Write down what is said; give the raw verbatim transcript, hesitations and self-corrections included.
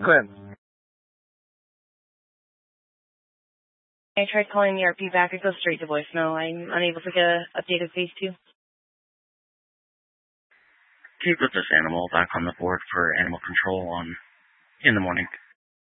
Glenn. I tried calling the R P back. It goes straight to voicemail. I'm unable to get an updated phase two. Can you put this animal back on the board for animal control on in the morning?